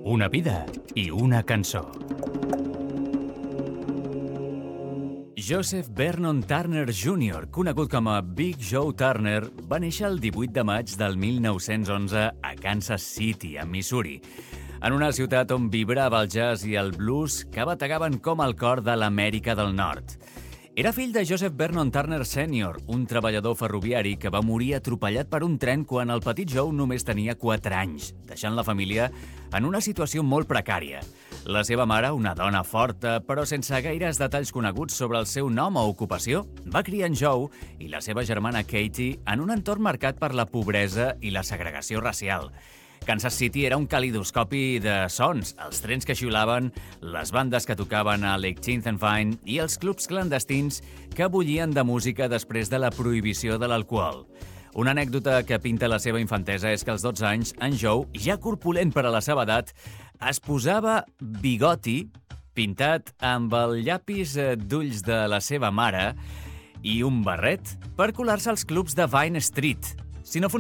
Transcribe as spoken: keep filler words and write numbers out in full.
Una vida i una cançó. Joseph Vernon Turner júnior, conegut com a Big Joe Turner, va néixer el divuit de maig del mil nou-cents onze a Kansas City, a Missouri, en una ciutat on vibrava el jazz i el blues que bategaven com el cor de l'Amèrica del Nord. Era fill de Joseph Vernon Turner sènior, un treballador ferroviari que va morir atropellat per un tren quan el petit Joe només tenia quatre anys, deixant la família en una situació molt precària. La seva mare, una dona forta, però sense gaires detalls coneguts sobre el seu nom o ocupació, va criar en Joe i la seva germana Katie en un entorn marcat per la pobresa i la segregació racial. Kansas City era un calidoscopi de sons, els trens que xiulaven, les bandes que tocaven a l'Eighteenth and Vine i els clubs clandestins que bullien de música després de la prohibició de l'alcohol. Una anècdota que pinta la seva infantesa és que als dotze anys, en Joe, ja corpulent per a la seva edat, es posava bigoti pintat amb el llapis d'ulls de la seva mare i un barret per colar-se als clubs de Vine Street. Si no